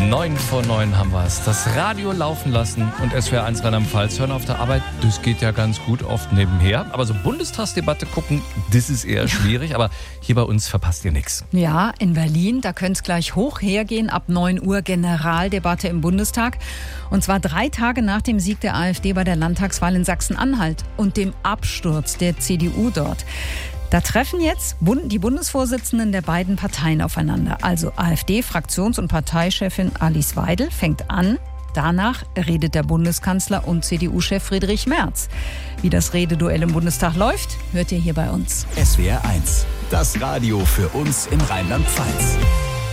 9:09 haben wir es. Das Radio laufen lassen und SWR 1 Rheinland-Pfalz hören auf der Arbeit, das geht ja ganz gut oft nebenher. Aber so Bundestagsdebatte gucken, das ist eher schwierig. Aber hier bei uns verpasst ihr nichts. Ja, in Berlin, da könnte es gleich hoch hergehen. Ab 9 Uhr Generaldebatte im Bundestag. Und zwar 3 Tage nach dem Sieg der AfD bei der Landtagswahl in Sachsen-Anhalt und dem Absturz der CDU dort. Da treffen jetzt die Bundesvorsitzenden der beiden Parteien aufeinander. Also AfD-Fraktions- und Parteichefin Alice Weidel fängt an. Danach redet der Bundeskanzler und CDU-Chef Friedrich Merz. Wie das Rededuell im Bundestag läuft, hört ihr hier bei uns. SWR 1, das Radio für uns in Rheinland-Pfalz.